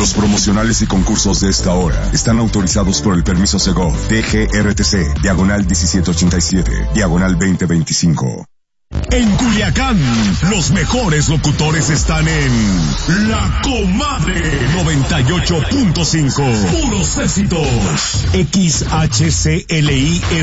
Los promocionales y concursos de esta hora están autorizados por el permiso Segov, DGRTC, diagonal 1787, diagonal 2025. En Culiacán, los mejores locutores están en La Comadre 98.5. Puros éxitos. XHCLI